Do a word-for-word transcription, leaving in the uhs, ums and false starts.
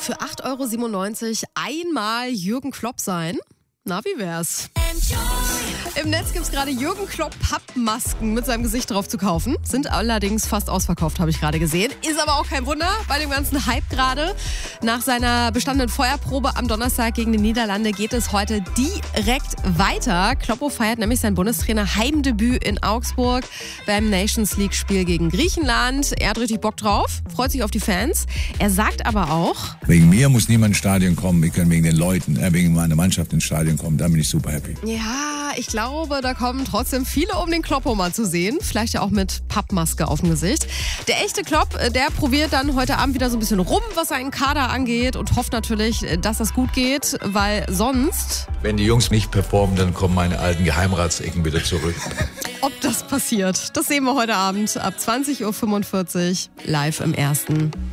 für acht Euro siebenundneunzig einmal Jürgen Klopp sein. Na, wie wär's? Im Netz gibt's gerade Jürgen Klopp Pappmasken mit seinem Gesicht drauf zu kaufen. Sind allerdings fast ausverkauft, habe ich gerade gesehen. Ist aber auch kein Wunder bei dem ganzen Hype gerade. Nach seiner bestandenen Feuerprobe am Donnerstag gegen die Niederlande geht es heute direkt weiter. Kloppo feiert nämlich sein Bundestrainer Heimdebüt in Augsburg beim Nations League Spiel gegen Griechenland. Er hat richtig Bock drauf, freut sich auf die Fans. Er sagt aber auch: Wegen mir muss niemand ins Stadion kommen. Wir können wegen den Leuten, äh, wegen meiner Mannschaft ins Stadion kommen. Da bin ich super happy. Ja, ich glaube, da kommen trotzdem viele, um den Kloppo mal zu sehen. Vielleicht ja auch mit Pappmaske auf dem Gesicht. Der echte Klopp, der probiert dann heute Abend wieder so ein bisschen rum, was seinen Kader angeht, und hofft natürlich, dass das gut geht, weil sonst... Wenn die Jungs nicht performen, dann kommen meine alten Geheimratsecken wieder zurück. Ob das passiert, das sehen wir heute Abend ab zwanzig Uhr fünfundvierzig live im Ersten.